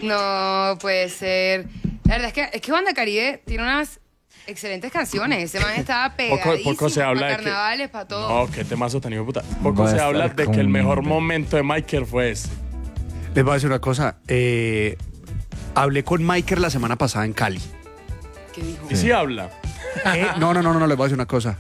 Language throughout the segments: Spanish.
No puede ser. La verdad es que Banda Caribe tiene unas excelentes canciones. Ese man estaba pegadísimo poco se habla para de que- carnavales, para todo. No, qué temazo tan hijo de puta. Poco Va a se habla estar de que el mejor con- momento de Michael fue ese. Les voy a decir una cosa. Hablé con Michael la semana pasada en Cali. ¿Qué dijo? Y sí habla. No, les voy a decir una cosa.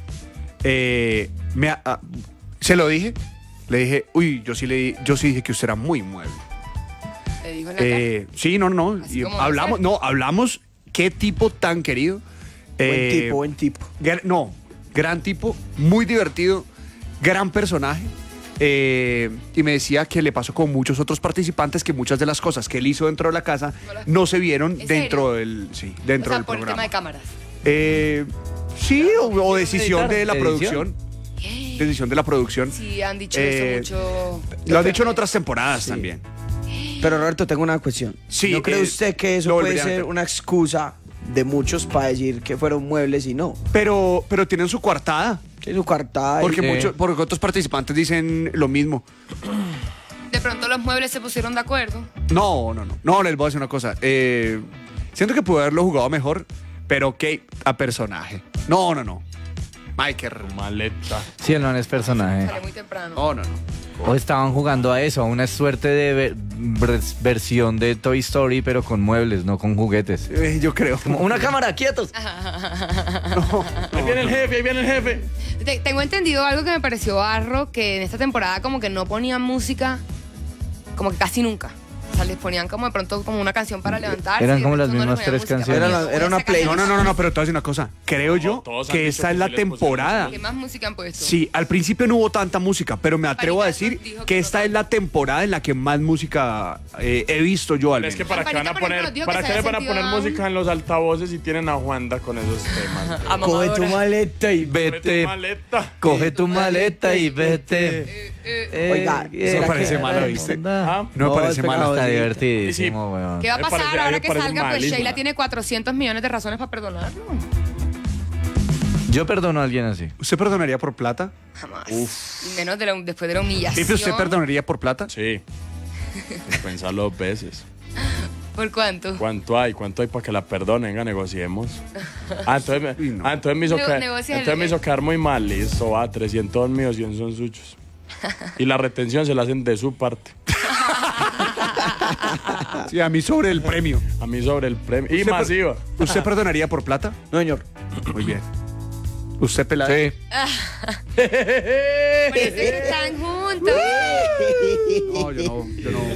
Se lo dije. Le dije, yo sí dije que usted era muy mueble. Le dijo en la cara. Sí, no. Así Y como debe ser. hablamos qué tipo tan querido. Buen tipo. Gran tipo, muy divertido, gran personaje. Y me decía que le pasó con muchos otros participantes que muchas de las cosas que él hizo dentro de la casa no se vieron ¿En dentro serio? dentro O sea, del por el tema programa. de cámaras. Sí, o decisión de la edición. producción. Decisión de la producción. Sí, han dicho eso mucho. Lo han dicho en otras temporadas también. Pero Roberto, tengo una cuestión. Sí, ¿No cree usted que eso lo puede volvería a ser meter. una excusa de muchos para decir que fueron muebles y no? Pero tienen su coartada. Que su cartada. Porque otros participantes dicen lo mismo. De pronto los muebles se pusieron de acuerdo. No, les voy a decir una cosa. Siento que pudo haberlo jugado mejor, pero que a personaje. No. Michael. Maleta. Sí, él no es personaje. Sale muy temprano. No. O estaban jugando a eso, a una suerte de versión de Toy Story, pero con muebles, no con juguetes. Yo creo. Como, una cámara, quietos. Ahí viene el jefe. Tengo entendido algo que me pareció barro, que en esta temporada como que no ponían música, como que casi nunca. O sea, les ponían como de pronto como una canción para levantarse. Eran y de como pronto las no les mismas ponían tres música. canciones. Era una Esa playlist. canción- No, pero te voy a decir una cosa. Creo yo todos han que dicho esta que es la sí les pusieron temporada. ¿Qué más música han puesto? Sí, al principio no hubo tanta música, pero me atrevo a Panita decir dijo que que esta no es la temporada en la que más música he visto yo al Es que menos. para qué van a Campanita, por ejemplo, poner, dijo para que qué se le van a había poner sentido música en los altavoces si tienen a Juanda con esos temas. Coge tu maleta y Vete. Vete, Maleta. coge tu maleta y vete. Oiga, eso ¿será parece que- malo, ¿viste? Ah, No me parece es malo. pecado. Está Sí. divertidísimo, weón. ¿Qué va a Me pasar parece- ahora me que parece salga? Pues malísima. Sheila tiene 400 millones de razones para perdonarlo. Yo perdono a alguien así. ¿Usted perdonaría por plata? Jamás. Y menos después de la humillación. Pipe, ¿usted perdonaría por plata? Sí. Pensarlo 2 veces. ¿Por cuánto? ¿Cuánto hay para que la perdonen? Venga, negociemos. Entonces Uy, no. me hizo Negocia entonces me hizo quedar muy mal. Listo, va, 300 míos, 100 son suyos. Y la retención se la hacen de su parte. Sí, a mí sobre el premio. A mí sobre el premio. Y ¿Usted masiva. ¿Usted perdonaría por plata? No, señor. Muy bien. ¿Usted pelado? Sí. Por eso que están juntos. No, yo no.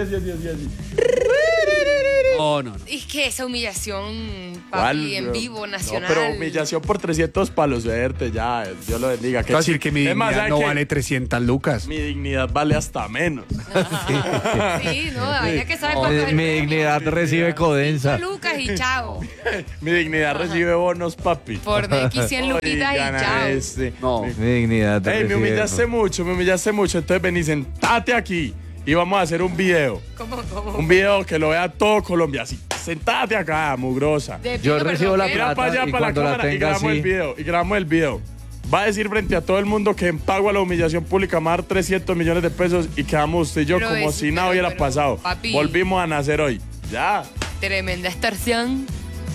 No. Es que esa humillación, ¿Cuál? papi, en vivo, nacional. No, pero humillación por 300 palos, verte, ya, Dios lo bendiga. Te voy a decir que mi Es más, dignidad ¿sabe no qué? vale 300 lucas. Mi dignidad vale hasta menos. Sí, no, había que saber cuánto es el Mi premio. dignidad recibe codensa. Lucas y chao. Mi dignidad recibe bonos, papi. Por X 100 luquitas Oigan y a chao. este. No. Mi dignidad. Ey, me recibe humillaste mucho. Entonces ven y sentate aquí. Y vamos a hacer un video. ¿Cómo? Un video que lo vea todo Colombia. Así, sentate acá, mugrosa. De Yo pico, recibo perdón, la ¿qué? Mira plata para allá, y para la cuando la cámara y tenga grabamos así. el video. Va a decir frente a todo el mundo que en pago a la humillación pública vamos a dar 300 millones de pesos y quedamos usted y yo Pero como es- si nada pero- hubiera pero, pasado. papi. Volvimos a nacer hoy. Ya. Tremenda extorsión.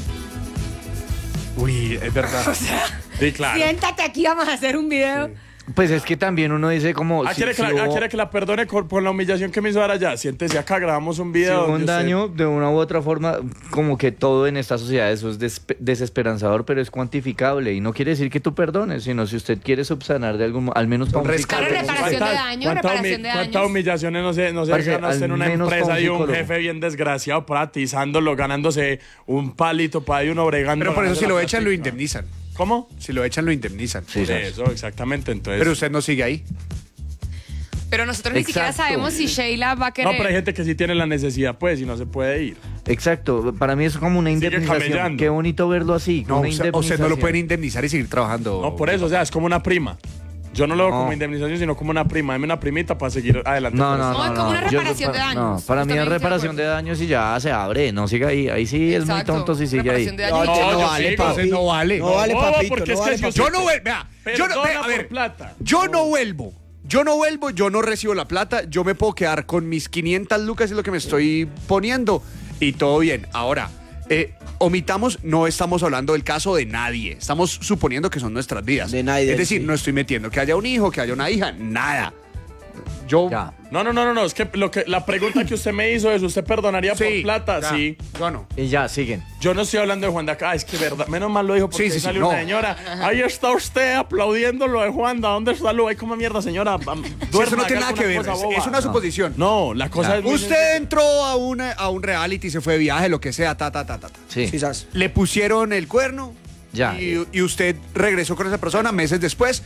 Uy, es verdad. Sí, claro. Siéntate aquí, vamos a hacer un video. Pues es que también uno dice como... si- ¿Quiere si que, hubo- quiere que la perdone por la humillación que me hizo dar allá? Siéntese acá, grabamos un si video. hubo un donde usted- daño de una u otra forma, como que todo en esta sociedad eso es desesperanzador, pero es cuantificable y no quiere decir que tú perdones, sino si usted quiere subsanar de algún al menos para un rescate. Claro, psicólogo. reparación de daño, reparación de ¿Cuántas daños. humillaciones no se Parce, gana usted en al una menos pa' empresa un y un psicólogo. jefe bien desgraciado pratizándolo, ganándose un palito para ir uno bregando? Pero por eso si lo ganándose la echan, lo plática? indemnizan. ¿Cómo? Si lo echan, lo indemnizan. Sí, Por ¿sabes? eso, exactamente. Entonces, Pero usted no sigue ahí. Pero nosotros ni siquiera Exacto. sabemos si Sheila va a querer. no, pero hay gente que sí tiene la necesidad, pues, y no se puede ir. Exacto, para mí es como una Sigue indemnización. camellando. Qué bonito verlo así. No, una usted no lo indemnización. pueden indemnizar y seguir trabajando. No, por eso, o sea, es como una prima. Yo no lo veo No. como indemnización, sino como una prima. Dame una primita para seguir adelante. No, con no, esto. no. No, es como una reparación de daños. No, para mí Yo es también reparación estoy de de daños y ya se abre. No siga ahí. Ahí sí es muy Exacto. tonto si sigue ahí. Reparación de daños. No, No, no yo vale, sigo. papi. No vale. No vale, No, papito. porque no es que vale, si papito. Yo no vuelvo. Vea, yo no, Perdona a por ver, plata. yo no vuelvo. yo no vuelvo, yo no recibo la plata, yo me puedo quedar con mis 500 lucas, es lo que me estoy poniendo, y todo bien. Ahora, omitamos, no estamos hablando del caso de nadie, estamos suponiendo que son nuestras vidas. De nadie, Es decir, sí. no estoy metiendo que haya un hijo, que haya una hija, nada. Yo... Ya. No, es que la pregunta que usted me hizo es, ¿usted perdonaría por plata? ya, Sí. yo no. Y ya, siguen. Yo no estoy hablando de Juanda. Es que verdad, menos mal lo dijo porque Sí, sí, ahí sí, salió no. una señora. Ahí está usted aplaudiendo lo de Juanda. ¿Dónde está lo? Ay, como mierda, señora. Si eso no tiene nada que ver, es una suposición. No, la cosa es muy Usted entró a un reality, se fue de viaje, lo que sea, ta. Sí. Quizás. Le pusieron el cuerno Ya. y usted regresó con esa persona meses después.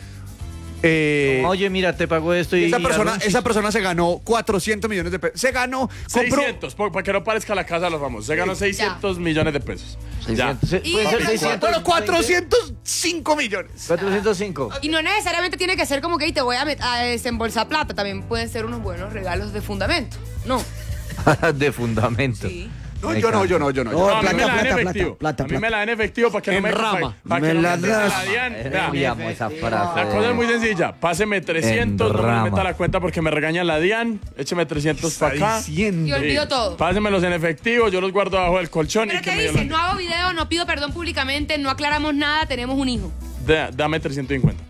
Oye, mira, te pago esto y... Esa persona se ganó 400 millones de pesos. Se ganó, compró 600, para que no parezca la casa de los famosos. Se ganó 600 millones de pesos. 600. Ya. Puede ser Y- 600. bueno, 405 millones. 405. Y no necesariamente tiene que ser como que "Ey, te voy a desembolsar plata". También pueden ser unos buenos regalos de fundamento. No. De fundamento. Sí. No, Me yo no. No, No, a mí plata, me la dan en plata, efectivo. plata, A mí me plata. la dan en efectivo para que no En me rama. para Me que no la me metan das. la DIAN. Vea, Uy, amo esa frase. la cosa es muy sencilla. Páseme 300, no me rama. meta la cuenta porque me regaña la DIAN. Écheme 300 para acá. diciendo. Y olvido todo. Pásemelos en efectivo, yo los guardo abajo del colchón Pero y que te me dice, no hago video, no pido perdón públicamente, no aclaramos nada, tenemos un hijo. Dame 350.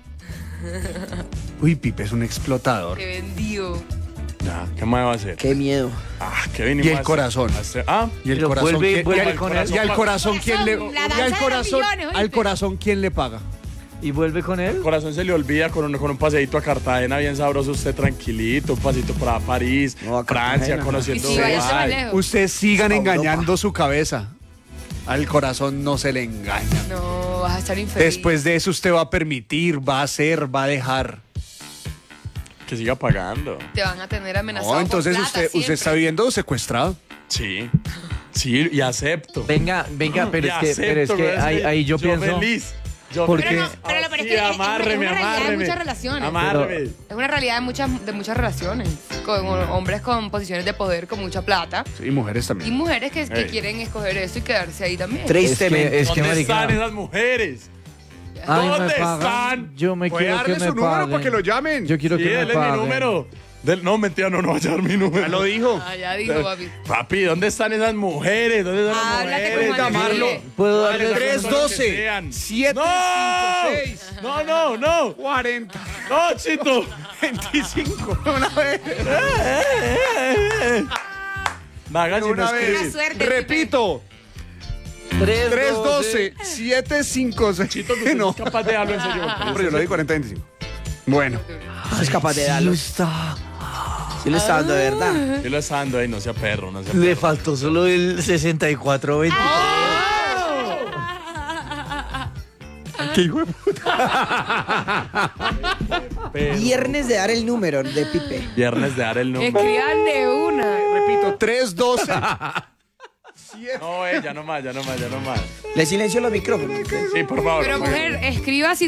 Uy, Pipe es un explotador. Qué vendido. Ya, ¿qué más va a hacer? Qué miedo. ¿Qué vinimos Y el a hacer? corazón. ¿Y el Pero corazón? vuelve ¿Quién- con y al él. Y al corazón, ¿quién le, La y danza de al los corazón, millones, ¿oíste? al corazón, ¿quién le paga? ¿Y vuelve con él? El corazón se le olvida con un paseíto a Cartagena bien sabroso, usted tranquilito, un pasito para París, No, a Francia, Cartagena. conociendo Y si váyase más Dubái. lejos. Ustedes sigan Europa. engañando su cabeza. Al corazón no se le engaña. No, vas a estar infeliz. Después de eso usted va a permitir, va a hacer, va a dejar. Que siga pagando. Te van a tener amenazado. No, entonces con plata usted está siempre. viviendo secuestrado. Sí, y acepto. Venga, pero es que ahí yo pienso... feliz. Yo ¿Por feliz. qué? Pero es Sí, que amárreme, es una realidad de amárreme. muchas relaciones. Amárreme. Es una realidad de muchas relaciones. Con hombres con posiciones de poder, con mucha plata. Y mujeres Y también. mujeres que Ey. quieren escoger eso y quedarse ahí también. Tristemente. Es que, ¿Dónde marica, están esas mujeres? a mí me ¿Dónde pagan, están? Yo me Puede quiero que darle me su número paguen. para que lo llamen. Yo quiero Sí, que me denle mi paguen. número. No, mentira, no va a dar mi número. Ya lo dijo. Ah, ya dijo, papi. Papi, ¿dónde están esas mujeres? ¿Dónde están las Háblate mujeres? con Juan Llamarlo. Gabriel. ¿Puedo darle Dale, 312 756 No, 40 no, Chito. 25. Una vez. Vaga, si no Una vez. escribir. Buena suerte, Repito. 312 756. Chito, que usted No. es capaz de darlo en serio. Pero yo lo di 40-25. Bueno. Es capaz de darlo. está. Sí lo está dando de verdad. Yo lo está dando ahí, no sea perro, no sea Le perro. faltó solo el 6420. ¿Qué hijo de puta? Viernes de dar el número de Pipe. Viernes de dar el número. Escriban de una. Repito, 312 No, ya no más. Le silencio los micrófonos. Sí, por favor. Pero por favor. mujer, escriba si